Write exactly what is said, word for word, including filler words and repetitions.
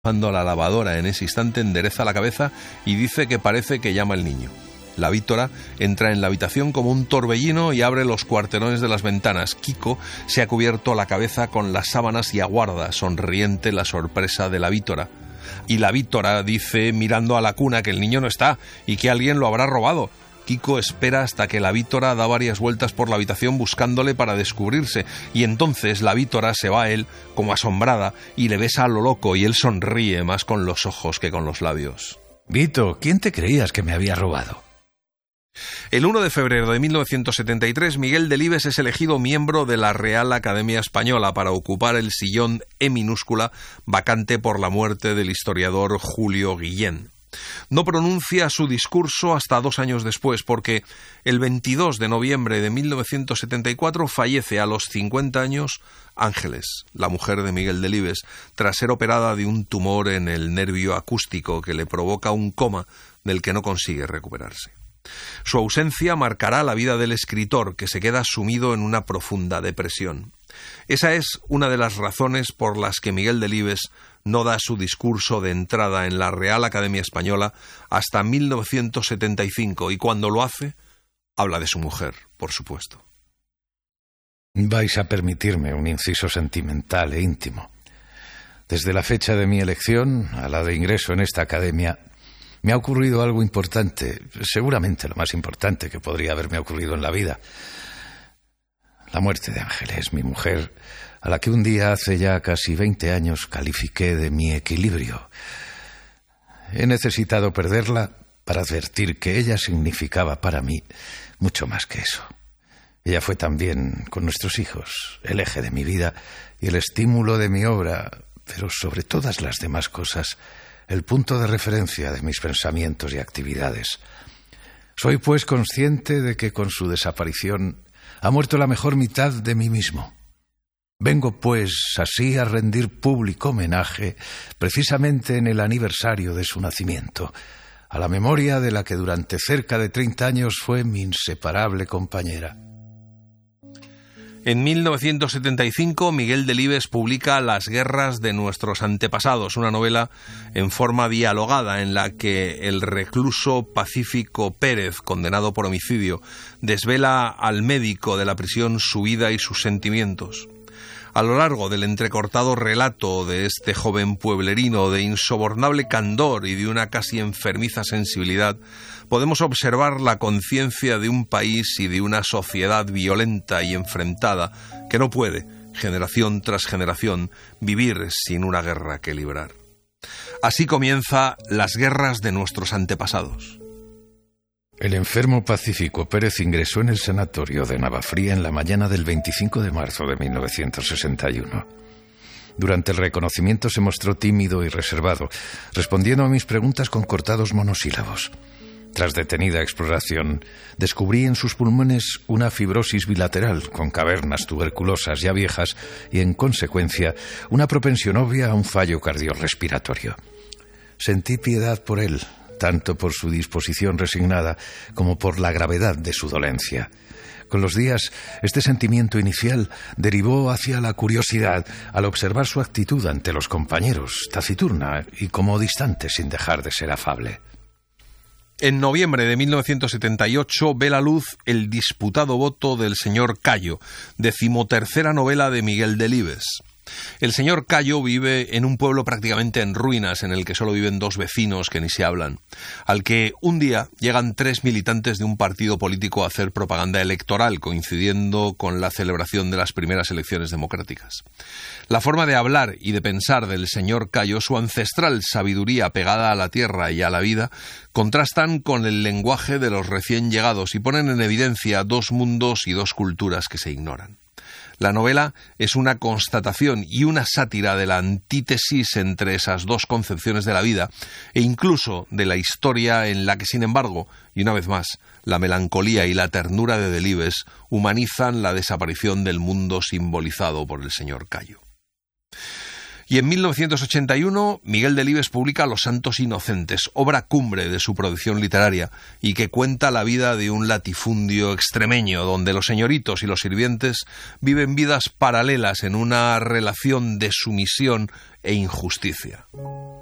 Cuando la lavadora en ese instante endereza la cabeza y dice que parece que llama el niño. La Vítora entra en la habitación como un torbellino y abre los cuarterones de las ventanas. Kiko se ha cubierto la cabeza con las sábanas y aguarda, sonriente, la sorpresa de la Vítora. Y la Vítora dice, mirando a la cuna, que el niño no está y que alguien lo habrá robado. Kiko espera hasta que la Vítora da varias vueltas por la habitación buscándole para descubrirse, y entonces la Vítora se va a él como asombrada y le besa a lo loco, y él sonríe más con los ojos que con los labios. Vito, ¿quién te creías que me había robado? El uno de febrero de mil novecientos setenta y tres, Miguel Delibes es elegido miembro de la Real Academia Española para ocupar el sillón E minúscula vacante por la muerte del historiador Julio Guillén. No pronuncia su discurso hasta dos años después, porque el veintidós de noviembre de mil novecientos setenta y cuatro fallece a los cincuenta años Ángeles, la mujer de Miguel Delibes, tras ser operada de un tumor en el nervio acústico que le provoca un coma del que no consigue recuperarse. Su ausencia marcará la vida del escritor, que se queda sumido en una profunda depresión. Esa es una de las razones por las que Miguel Delibes no da su discurso de entrada en la Real Academia Española hasta mil novecientos setenta y cinco, y cuando lo hace, habla de su mujer, por supuesto. Vais a permitirme un inciso sentimental e íntimo. Desde la fecha de mi elección a la de ingreso en esta academia, me ha ocurrido algo importante, seguramente lo más importante que podría haberme ocurrido en la vida. La muerte de Ángeles, mi mujer, a la que un día hace ya casi veinte años califiqué de mi equilibrio. He necesitado perderla para advertir que ella significaba para mí mucho más que eso. Ella fue también, con nuestros hijos, el eje de mi vida y el estímulo de mi obra, pero sobre todas las demás cosas, el punto de referencia de mis pensamientos y actividades. Soy, pues, consciente de que con su desaparición ha muerto la mejor mitad de mí mismo. Vengo, pues, así a rendir público homenaje, precisamente en el aniversario de su nacimiento, a la memoria de la que durante cerca de treinta años fue mi inseparable compañera. En mil novecientos setenta y cinco, Miguel Delibes publica Las guerras de nuestros antepasados, una novela en forma dialogada en la que el recluso Pacífico Pérez, condenado por homicidio, desvela al médico de la prisión su vida y sus sentimientos. A lo largo del entrecortado relato de este joven pueblerino de insobornable candor y de una casi enfermiza sensibilidad, podemos observar la conciencia de un país y de una sociedad violenta y enfrentada que no puede, generación tras generación, vivir sin una guerra que librar. Así comienza Las guerras de nuestros antepasados. El enfermo Pacífico Pérez ingresó en el sanatorio de Navafría en la mañana del veinticinco de marzo de mil novecientos sesenta y uno. Durante el reconocimiento se mostró tímido y reservado, respondiendo a mis preguntas con cortados monosílabos. Tras detenida exploración, descubrí en sus pulmones una fibrosis bilateral con cavernas tuberculosas ya viejas y, en consecuencia, una propensión obvia a un fallo cardiorrespiratorio. Sentí piedad por él, tanto por su disposición resignada como por la gravedad de su dolencia. Con los días, este sentimiento inicial derivó hacia la curiosidad al observar su actitud ante los compañeros, taciturna y como distante sin dejar de ser afable. En noviembre de mil novecientos setenta y ocho ve la luz El disputado voto del señor Cayo, decimotercera novela de Miguel Delibes. El señor Cayo vive en un pueblo prácticamente en ruinas, en el que solo viven dos vecinos que ni se hablan, al que un día llegan tres militantes de un partido político a hacer propaganda electoral, coincidiendo con la celebración de las primeras elecciones democráticas. La forma de hablar y de pensar del señor Cayo, su ancestral sabiduría pegada a la tierra y a la vida, contrastan con el lenguaje de los recién llegados y ponen en evidencia dos mundos y dos culturas que se ignoran. La novela es una constatación y una sátira de la antítesis entre esas dos concepciones de la vida e incluso de la historia en la que, sin embargo, y una vez más, la melancolía y la ternura de Delibes humanizan la desaparición del mundo simbolizado por el señor Cayo. Y en mil novecientos ochenta y uno, Miguel Delibes publica Los Santos Inocentes, obra cumbre de su producción literaria, y que cuenta la vida de un latifundio extremeño, donde los señoritos y los sirvientes viven vidas paralelas en una relación de sumisión e injusticia.